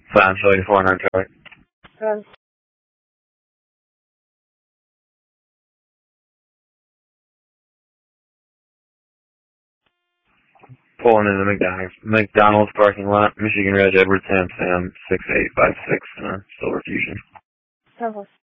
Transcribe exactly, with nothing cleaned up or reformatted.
Fine, so eighty-four hundred Charlie. Good. Pulling into the McDonald's, McDonald's parking lot, Michigan Ridge, Edward Sam Sam, six eight five six, uh, Silver Fusion. Several.